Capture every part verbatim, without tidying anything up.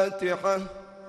الفاتحة.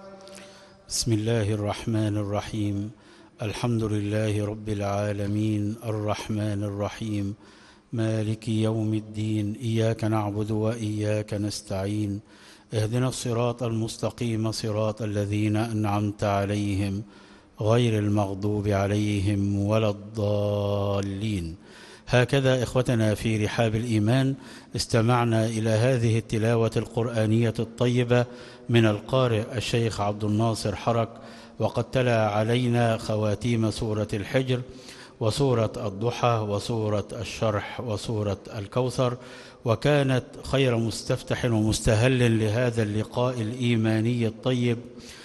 بسم الله الرحمن الرحيم. الحمد لله رب العالمين الرحمن الرحيم مالك يوم الدين. إياك نعبد وإياك نستعين. اهدنا الصراط المستقيم صراط الذين أنعمت عليهم غير المغضوب عليهم ولا الضالين. هكذا إخوتنا في رحاب الإيمان استمعنا إلى هذه التلاوة القرآنية الطيبة من القارئ الشيخ عبد الناصر حرك، وقد تلا علينا خواتيم سورة الحجر وسورة الضحى وسورة الشرح وسورة الكوثر، وكانت خير مستفتح ومستهل لهذا اللقاء الإيماني الطيب،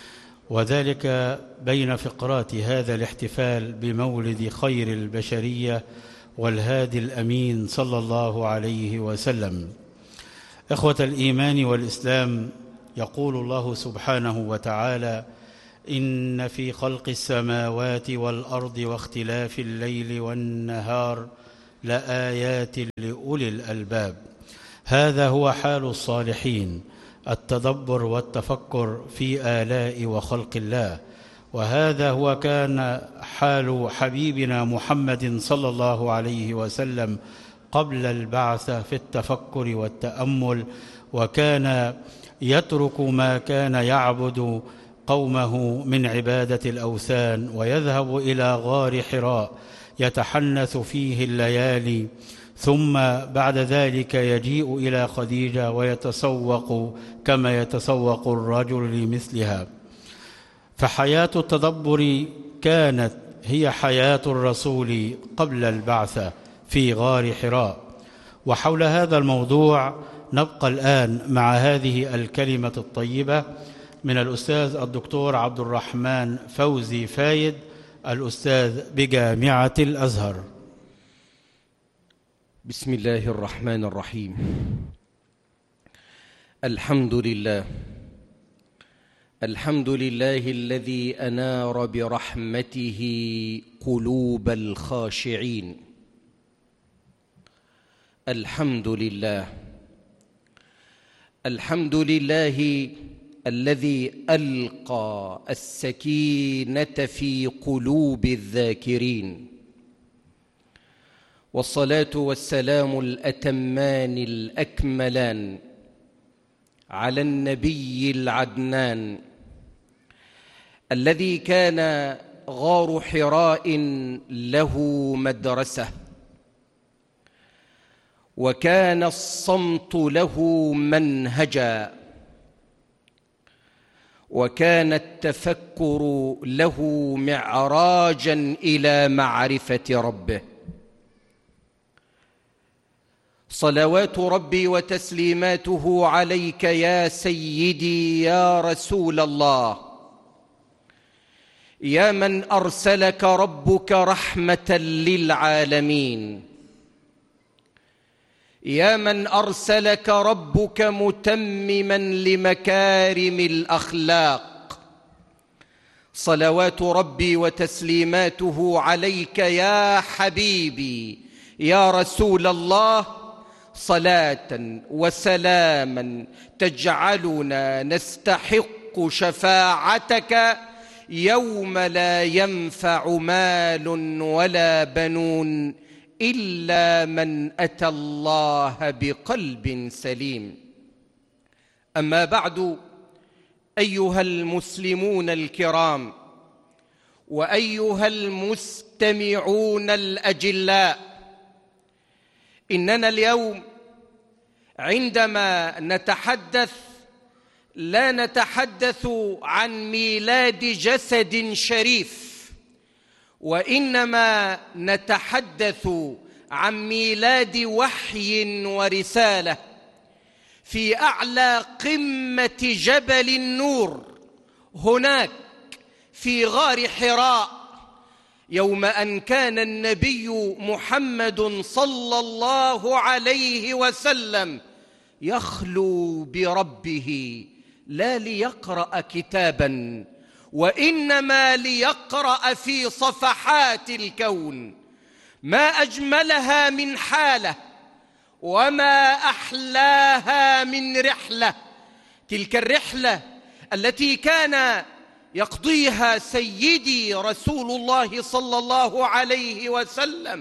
وذلك بين فقرات هذا الاحتفال بمولد خير البشرية والهادي الأمين صلى الله عليه وسلم. إخوة الإيمان والإسلام، يقول الله سبحانه وتعالى: إن في خلق السماوات والأرض واختلاف الليل والنهار لآيات لأولي الألباب. هذا هو حال الصالحين، التدبر والتفكر في آلاء وخلق الله، وهذا هو كان حال حبيبنا محمد صلى الله عليه وسلم قبل البعث في التفكر والتأمل، وكان يترك ما كان يعبد قومه من عبادة الأوثان ويذهب إلى غار حراء يتحنث فيه الليالي، ثم بعد ذلك يجيء إلى خديجة ويتسوق كما يتسوق الرجل لمثلها. فحياة التدبر كانت هي حياة الرسول قبل البعثة في غار حراء. وحول هذا الموضوع نبقى الآن مع هذه الكلمة الطيبة من الأستاذ الدكتور عبد الرحمن فوزي فايد، الأستاذ بجامعة الأزهر. بسم الله الرحمن الرحيم. الحمد لله الحمد لله الذي أنار برحمته قلوب الخاشعين. الحمد لله الحمد لله الذي ألقى السكينة في قلوب الذاكرين، والصلاة والسلام الأتمان الأكملان على النبي العدنان الذي كان غار حراء له مدرسة، وكان الصمت له منهجا، وكان التفكر له معراجا إلى معرفة ربه. صلوات ربي وتسليماته عليك يا سيدي يا رسول الله، يا من أرسلك ربك رحمة للعالمين، يا من أرسلك ربك متمما لمكارم الأخلاق. صلوات ربي وتسليماته عليك يا حبيبي يا رسول الله، صلاة وسلاما تجعلنا نستحق شفاعتك يوم لا ينفع مال ولا بنون إلا من أتى الله بقلب سليم. أما بعد، أيها المسلمون الكرام، وأيها المستمعون الأجلاء، إننا اليوم عندما نتحدث لا نتحدث عن ميلاد جسد شريف، وإنما نتحدث عن ميلاد وحي ورسالة في أعلى قمة جبل النور، هناك في غار حراء، يوم أن كان النبي محمد صلى الله عليه وسلم يخلو بربه لا ليقرأ كتابا، وإنما ليقرأ في صفحات الكون. ما أجملها من حالة، وما أحلاها من رحلة. تلك الرحلة التي كان يقضيها سيدي رسول الله صلى الله عليه وسلم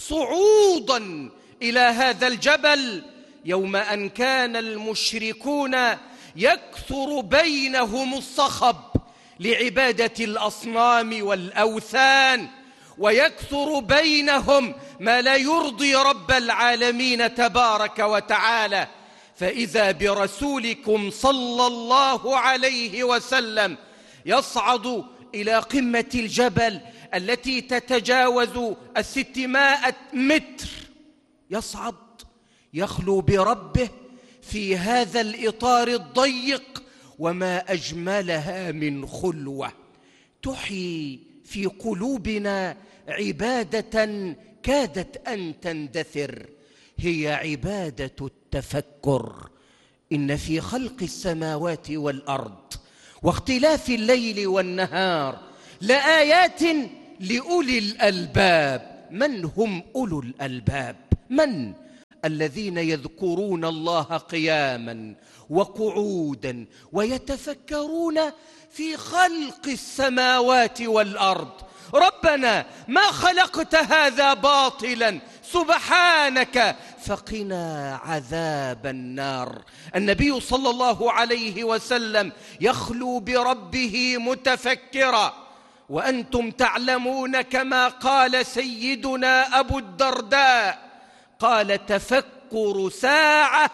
صعودا إلى هذا الجبل، يوم أن كان المشركون يكثر بينهم الصخب لعبادة الأصنام والأوثان، ويكثر بينهم ما لا يرضي رب العالمين تبارك وتعالى. فإذا برسولكم صلى الله عليه وسلم يصعد إلى قمة الجبل التي تتجاوز الستمائة متر، يصعد يخلو بربه في هذا الإطار الضيق، وما أجملها من خلوة تحيي في قلوبنا عبادة كادت أن تندثر، هي عبادة التفكر. إن في خلق السماوات والأرض واختلاف الليل والنهار لآيات لأولي الألباب. من هم أولو الألباب؟ من؟ الذين يذكرون الله قياما وقعودا ويتفكرون في خلق السماوات والأرض. ربنا ما خلقت هذا باطلا سبحانك فقنا عذاب النار. النبي صلى الله عليه وسلم يخلو بربه متفكرا، وأنتم تعلمون كما قال سيدنا أبو الدرداء، قال: تفكر ساعة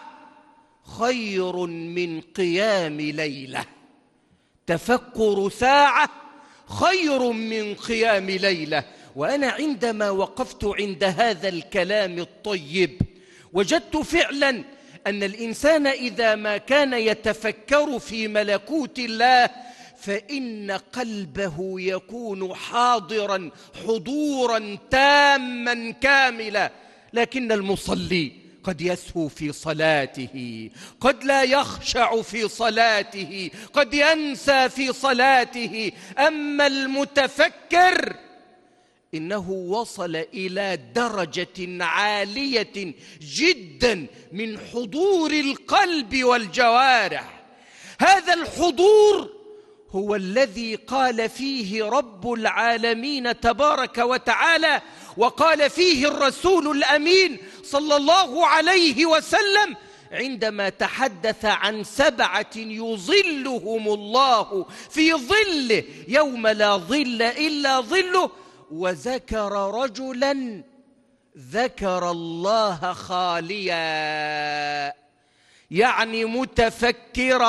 خير من قيام ليلة. تفكر ساعة خير من قيام ليلة. وأنا عندما وقفت عند هذا الكلام الطيب وجدت فعلا أن الإنسان إذا ما كان يتفكر في ملكوت الله فإن قلبه يكون حاضرا حضورا تاما كاملا. لكن المصلي قد يسهو في صلاته، قد لا يخشع في صلاته، قد ينسى في صلاته. أما المتفكر إنه وصل إلى درجة عالية جدا من حضور القلب والجوارح. هذا الحضور هو الذي قال فيه رب العالمين تبارك وتعالى، وقال فيه الرسول الأمين صلى الله عليه وسلم عندما تحدث عن سبعة يظلهم الله في ظله يوم لا ظل إلا ظله، وذكر رجلا ذكر الله خاليا، يعني متفكرا،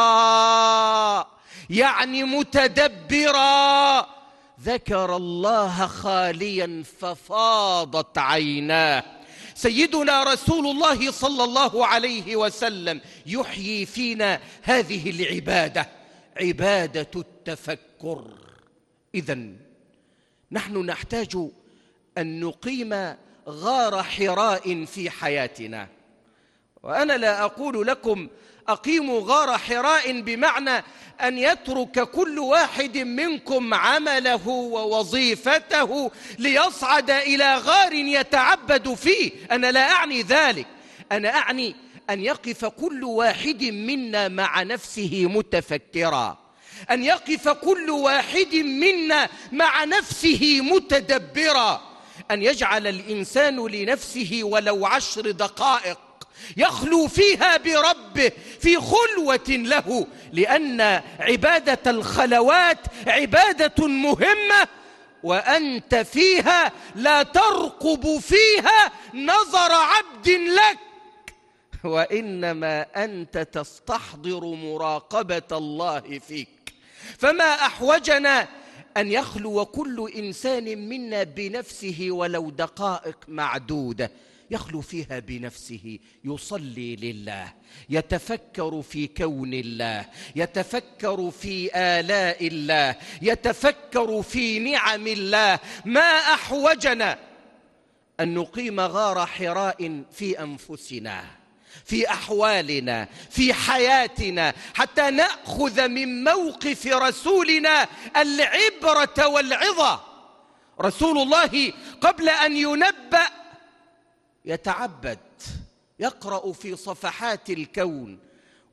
يعني متدبرا. ذكر الله خاليا ففاضت عيناه. سيدنا رسول الله صلى الله عليه وسلم يحيي فينا هذه العبادة، عبادة التفكر. إذن نحن نحتاج أن نقيم غار حراء في حياتنا. وأنا لا أقول لكم أقيموا غار حراء بمعنى أن يترك كل واحد منكم عمله ووظيفته ليصعد إلى غار يتعبد فيه. أنا لا أعني ذلك، أنا أعني أن يقف كل واحد منا مع نفسه متفكرا، أن يقف كل واحد منا مع نفسه متدبرا، أن يجعل الإنسان لنفسه ولو عشر دقائق يخلو فيها بربه في خلوة له، لأن عبادة الخلوات عبادة مهمة، وأنت فيها لا ترقب فيها نظر عبد لك، وإنما أنت تستحضر مراقبة الله فيك. فما أحوجنا أن يخلو كل إنسان منا بنفسه ولو دقائق معدودة، يخلو فيها بنفسه، يصلي لله، يتفكر في كون الله، يتفكر في آلاء الله، يتفكر في نعم الله. ما أحوجنا أن نقيم غار حراء في أنفسنا، في أحوالنا، في حياتنا، حتى نأخذ من موقف رسولنا العبرة والعظة. رسول الله قبل أن ينبأ يتعبد، يقرأ في صفحات الكون،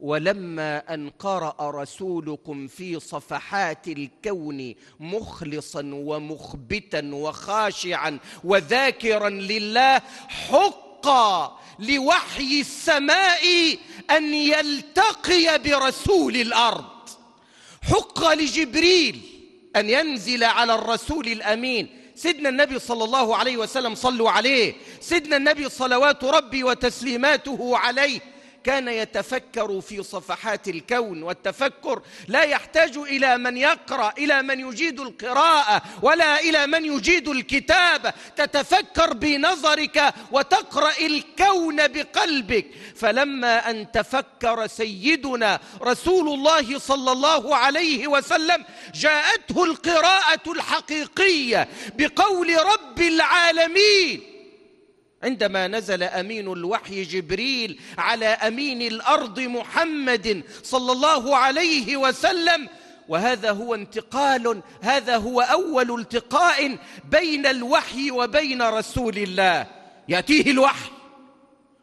ولما أن قرأ رسولكم في صفحات الكون مخلصا ومخبتا وخاشعا وذاكرا لله، حق لوحي السماء أن يلتقي برسول الأرض، حق لجبريل أن ينزل على الرسول الأمين سيدنا النبي صلى الله عليه وسلم. صلوا عليه. سيدنا النبي صلوات ربي وتسليماته عليه كان يتفكر في صفحات الكون، والتفكر لا يحتاج إلى من يقرأ، إلى من يجيد القراءة، ولا إلى من يجيد الكتابة. تتفكر بنظرك وتقرأ الكون بقلبك. فلما أن تفكر سيدنا رسول الله صلى الله عليه وسلم جاءته القراءة الحقيقية بقول رب العالمين عندما نزل أمين الوحي جبريل على أمين الأرض محمد صلى الله عليه وسلم. وهذا هو انتقال، هذا هو أول التقاء بين الوحي وبين رسول الله. يأتيه الوحي